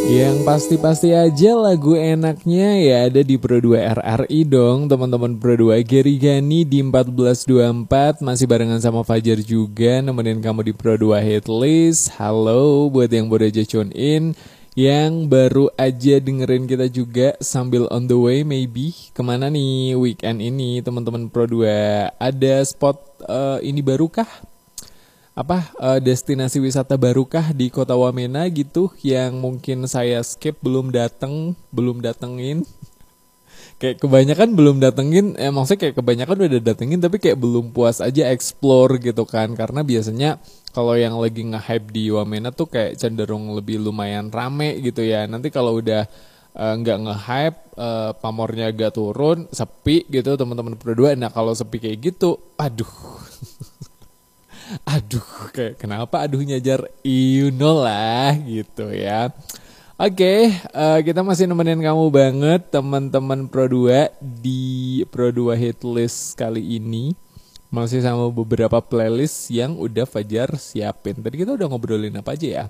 Yang pasti-pasti aja lagu enaknya ya ada di Pro 2 RRI dong teman-teman Pro 2. Gary Gani di 1424 masih barengan sama Fajar juga nemenin kamu di Pro 2 Hitlist. Halo buat yang baru aja tune in, yang baru aja dengerin kita juga sambil on the way maybe. Kemana nih weekend ini teman-teman Pro 2? Ada spot ini baru kah? Destinasi wisata barukah di Kota Wamena gitu yang mungkin saya skip belum datengin. Kayak kebanyakan belum datengin, maksudnya kayak kebanyakan udah datengin tapi kayak belum puas aja explore gitu kan. Karena biasanya kalau yang lagi nge-hype di Wamena tuh kayak cenderung lebih lumayan rame gitu ya. Nanti kalau udah nggak nge-hype, pamornya agak turun, sepi gitu teman-teman berdua. Nah kalau sepi kayak gitu, aduh. Aduh, kayak kenapa aduhnya Jar? You know lah gitu ya. Oke, kita masih nemenin kamu banget teman-teman Pro 2 di Pro 2 Hitlist kali ini. Masih sama beberapa playlist yang udah Fajar siapin. Tadi kita udah ngobrolin apa aja ya?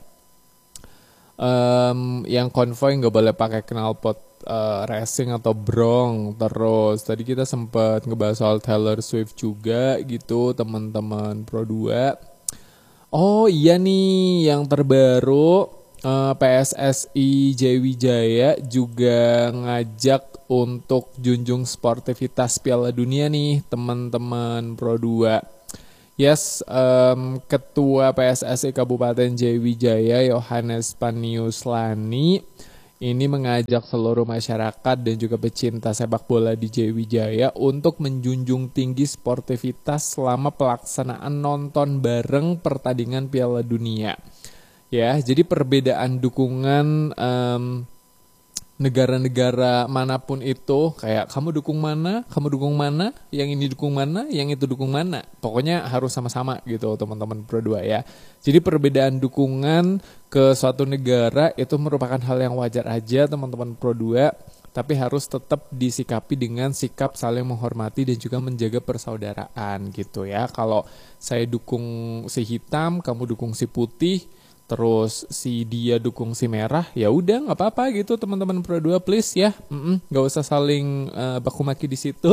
Yang konvoy nggak boleh pakai knalpot racing atau brong. Terus tadi kita sempat ngebahas soal Taylor Swift juga gitu teman-teman Pro 2. Oh iya nih yang terbaru, PSSI Jayawijaya juga ngajak untuk junjung sportivitas Piala Dunia nih teman-teman Pro 2. Yes, Ketua PSSI Kabupaten Jayawijaya Yohanes Panius Lani ini mengajak seluruh masyarakat dan juga pecinta sepak bola di Jayawijaya untuk menjunjung tinggi sportivitas selama pelaksanaan nonton bareng pertandingan Piala Dunia. Ya, jadi perbedaan dukungan negara-negara manapun itu, kayak kamu dukung mana, yang ini dukung mana, yang itu dukung mana. Pokoknya harus sama-sama gitu teman-teman Pro 2 ya. Jadi perbedaan dukungan ke suatu negara itu merupakan hal yang wajar aja teman-teman Pro 2, tapi harus tetap disikapi dengan sikap saling menghormati dan juga menjaga persaudaraan gitu ya. Kalau saya dukung si hitam, kamu dukung si putih, terus si dia dukung si merah, ya udah nggak apa-apa gitu teman-teman Pro 2 please ya, nggak usah saling baku maki di situ.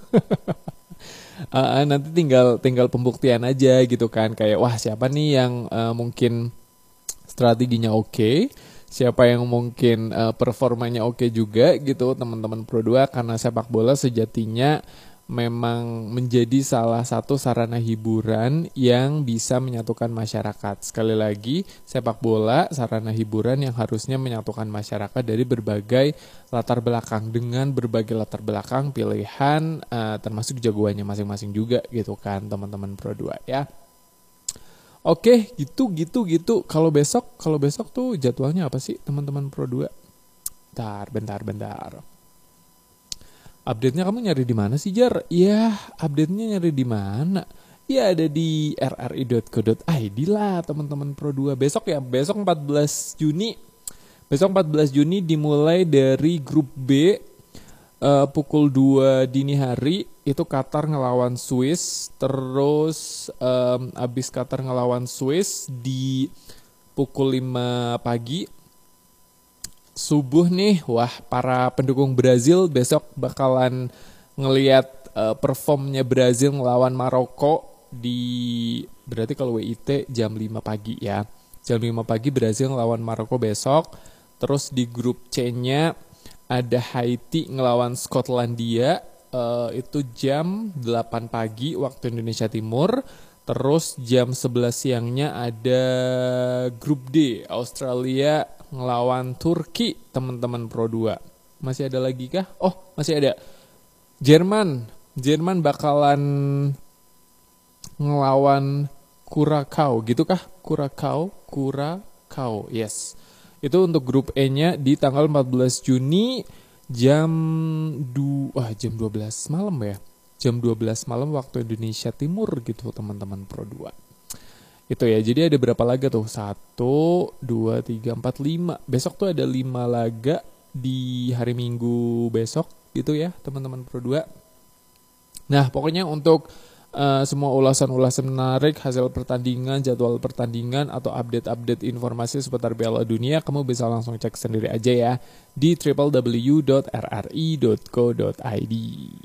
Nanti tinggal pembuktian aja gitu kan, kayak wah siapa nih yang mungkin strateginya oke, siapa yang mungkin performanya oke juga gitu teman-teman Pro 2, karena sepak bola sejatinya memang menjadi salah satu sarana hiburan yang bisa menyatukan masyarakat. Sekali lagi, sepak bola sarana hiburan yang harusnya menyatukan masyarakat dari berbagai latar belakang, dengan berbagai latar belakang pilihan, termasuk jagoannya masing-masing juga gitu kan teman-teman Pro 2 ya. Oke, gitu. Kalau besok tuh jadwalnya apa sih teman-teman Pro 2? Bentar. Update-nya kamu nyari di mana sih Jar? Ya, update-nya nyari di mana? Ya ada di rri.co.id lah teman-teman Pro 2. Besok 14 Juni. Besok 14 Juni dimulai dari grup B, pukul 2 dini hari. Itu Qatar ngelawan Swiss. Terus abis Qatar ngelawan Swiss di pukul 5 pagi. Subuh nih, wah para pendukung Brazil besok bakalan ngelihat performnya Brazil ngelawan Maroko berarti kalau WIT jam 5 pagi ya. Jam 5 pagi Brazil ngelawan Maroko besok. Terus di grup C-nya ada Haiti ngelawan Skotlandia, itu jam 8 pagi waktu Indonesia Timur. Terus jam 11 siangnya ada grup D, Australia ngelawan Turki teman-teman Pro 2. Masih ada lagi kah? Oh, masih ada. Jerman bakalan ngelawan Curacao, gitu kah? Curacao. Yes. Itu untuk grup E-nya di tanggal 14 Juni jam 12 malam ya. Jam 12 malam waktu Indonesia Timur gitu teman-teman Pro 2. Itu ya, jadi ada berapa laga tuh? 1, 2, 3, 4, 5. Besok tuh ada 5 laga di hari Minggu besok gitu ya teman-teman Pro 2. Nah pokoknya untuk semua ulasan-ulasan menarik, hasil pertandingan, jadwal pertandingan, atau update-update informasi seputar Piala Dunia, kamu bisa langsung cek sendiri aja ya di www.rri.co.id.